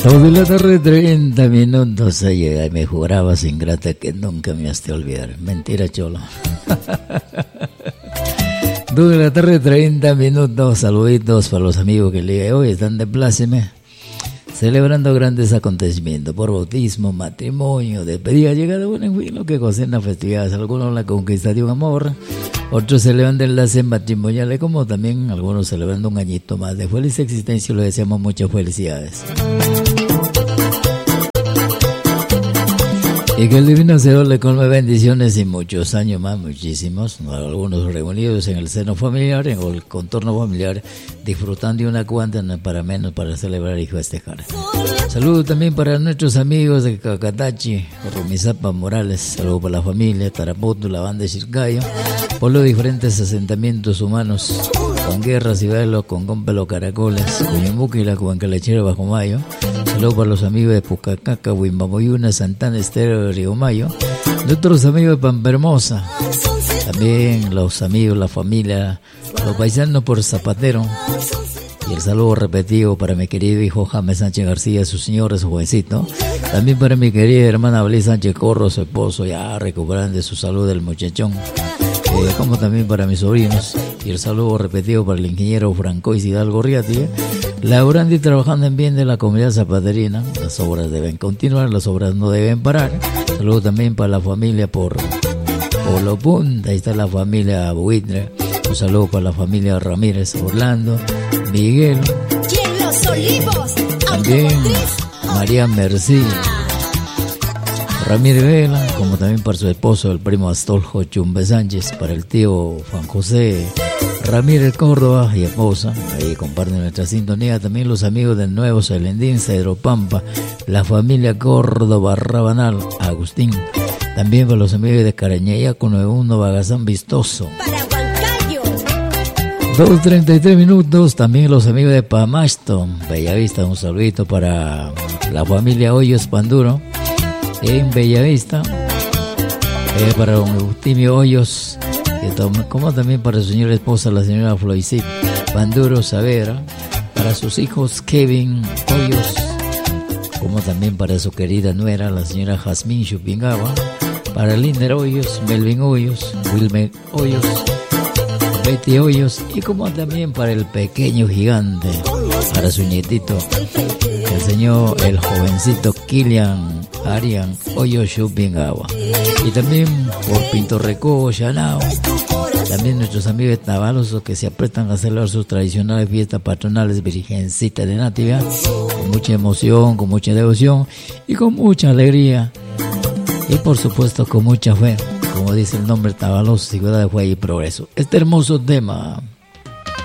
2 de la tarde, 30 minutos. Llega y me jurabas, ingrata, que nunca me has de olvidar. Mentira, cholo. 2 de la tarde, 30 minutos. Saluditos para los amigos que el día de hoy están de pláceme, celebrando grandes acontecimientos por bautismo, matrimonio, despedida, llegada, bueno, en fin, lo que cocina festividades. Algunos la conquista de un amor, otros celebran de enlace matrimonial, como también algunos celebrando un añito más de feliz existencia. Les deseamos muchas felicidades. Y que el divino Señor le colme bendiciones y muchos años más, muchísimos, algunos reunidos en el seno familiar, en el contorno familiar, disfrutando de una cuanta para menos para celebrar y festejar. Saludos también para nuestros amigos de Cacatachi, Rumizapa, Morales. Saludos para la familia Tarapoto, la banda de Chircayo, por los diferentes asentamientos humanos, con guerras y velos, con Gómpelo, Caracoles, Cuñumuqui, la Cuancalechera, Bajo Mayo. Saludos para los amigos de Pucacaca, Huimbamoyuna, Santana Estero, de Río Mayo. Nuestros amigos de Pampermosa. También los amigos, la familia, los paisanos por Zapatero. Y el saludo repetido para mi querido hijo James Sánchez García, su señor, su jovencito. También para mi querida hermana Blay Sánchez Corro, su esposo, ya recuperando de su salud del muchachón. Como también para mis sobrinos. Y el saludo repetido para el ingeniero Francois Hidalgo Riati, laborando y trabajando en bien de la comunidad zapaterina. Las obras deben continuar, las obras no deben parar. Saludo también para la familia por Lo Punta. Ahí está la familia Buitre. Un saludo para la familia Ramírez, Orlando, Miguel. También María Mercí, Ramírez Vela, como también para su esposo, el primo Astolfo Chumbe Sánchez, para el tío Juan José Ramírez Córdoba y esposa. Ahí comparten nuestra sintonía. También los amigos del Nuevo Celendín, Cedropampa, la familia Córdoba Rabanal, Agustín. También para los amigos de Carañeya, con 91 Bagazán Vistoso. 2:33 minutos. También los amigos de Pamasto, Bellavista. Un saludito para la familia Hoyos Panduro en Bellavista, para don Eutimio Hoyos, como también para su señora esposa, la señora Floicit Panduro Savera, para sus hijos Kevin Hoyos, como también para su querida nuera, la señora Jazmín Chupingaba, para Linder Hoyos, Melvin Hoyos, Wilmer Hoyos, Betty Hoyos, y como también para el pequeño gigante, para su nietito, el señor, el jovencito Kilian Arian Hoyos Chupingaba. Y también por Pinto Recobo, Chanao. También nuestros amigos de Tavalos, que se apretan a celebrar sus tradicionales fiestas patronales Virgencita de Natividad, con mucha emoción, con mucha devoción y con mucha alegría. Y por supuesto con mucha fe, como dice el nombre, Tavalos, ciudad de fe y progreso. Este hermoso tema